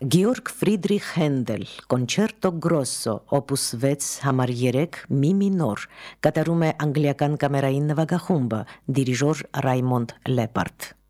Գեորգ Ֆրիդրիխ Հենդել, Կոնչերտո Գրոսո, օպուս 6, համար 3, մի մինոր, կատարում է անգլիական կամերային նվագախումբը, դիրիժոր Ռայմոնդ Լեպարդ։